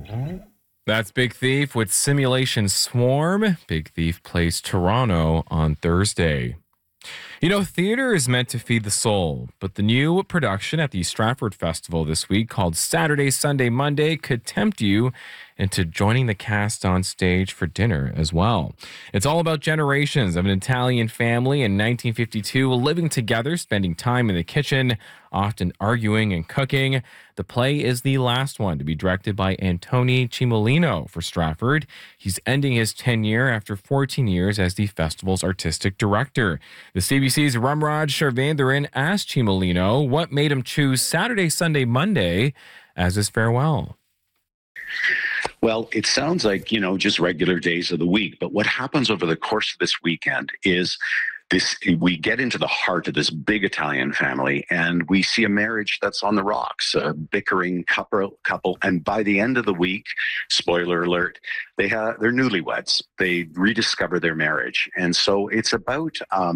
That's Big Thief with Simulation Swarm. Big Thief plays Toronto on Thursday. You know, theater is meant to feed the soul, but the new production at the Stratford Festival this week called Saturday, Sunday, Monday could tempt you into joining the cast on stage for dinner as well. It's all about generations of an Italian family in 1952 living together, spending time in the kitchen, often arguing and cooking. The play is the last one to be directed by Antoni Cimolino for Stratford. He's ending his tenure after 14 years as the festival's artistic director. The CBC's Ramraj Sharvandaran asked Cimolino what made him choose Saturday, Sunday, Monday as his farewell. Well, it sounds like, just regular days of the week. But what happens over the course of this weekend is we get into the heart of this big Italian family and we see a marriage that's on the rocks, a bickering couple. And by the end of the week, spoiler alert, they're newlyweds. They rediscover their marriage. And so it's about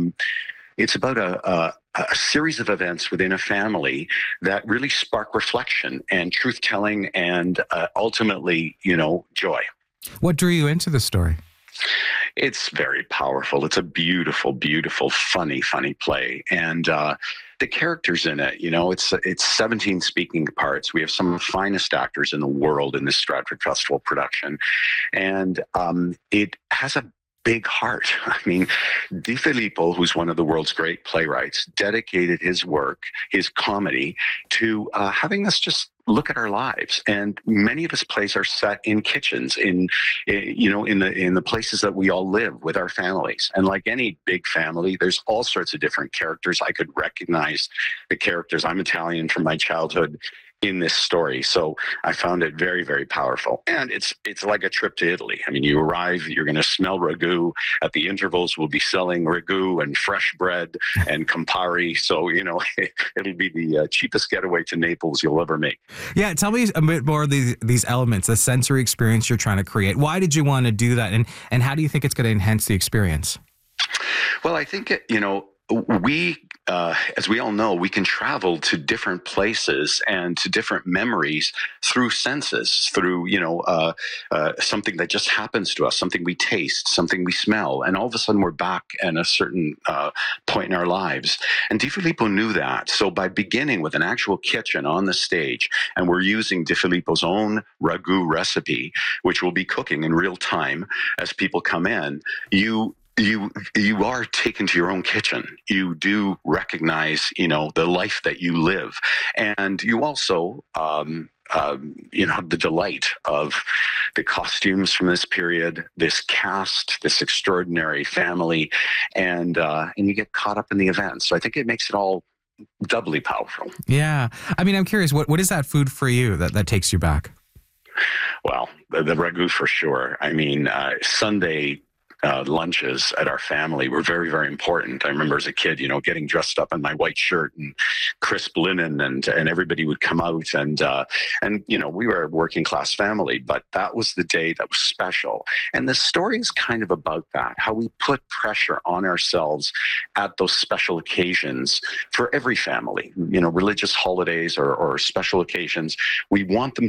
a series of events within a family that really spark reflection and truth-telling and ultimately, joy. What drew you into the story? It's very powerful. It's a beautiful, beautiful, funny play. And the characters in it, it's 17 speaking parts. We have some of the finest actors in the world in this Stratford Festival production. And it has a big heart. I mean, Di Filippo, who's one of the world's great playwrights, dedicated his work, his comedy, to having us just look at our lives. And many of his plays are set in kitchens, in the places that we all live with our families. And like any big family, there's all sorts of different characters. I could recognize the characters. I'm Italian from my childhood in this story. So I found it very, very powerful. And it's like a trip to Italy. I mean, you arrive, you're going to smell ragu. At the intervals, we'll be selling ragu and fresh bread and Campari. So, it'll be the cheapest getaway to Naples you'll ever make. Yeah, tell me a bit more of these elements, the sensory experience you're trying to create. Why did you want to do that? And how do you think it's going to enhance the experience? Well, I think, we, as we all know, we can travel to different places and to different memories through senses, through, something that just happens to us, something we taste, something we smell. And all of a sudden we're back at a certain point in our lives. And Di Filippo knew that. So by beginning with an actual kitchen on the stage, and we're using Di Filippo's own ragu recipe, which we'll be cooking in real time as people come in, you are taken to your own kitchen. You do recognize, the life that you live. And you also, have the delight of the costumes from this period, this cast, this extraordinary family, and you get caught up in the event. So I think it makes it all doubly powerful. Yeah. I mean, I'm curious, what is that food for you that takes you back? Well, the ragu for sure. I mean, Sunday lunches at our family were very, very important. I remember as a kid, getting dressed up in my white shirt and crisp linen, and everybody would come out, and we were a working class family, but that was the day that was special. And the story is kind of about that, how we put pressure on ourselves at those special occasions for every family, religious holidays or special occasions. We want them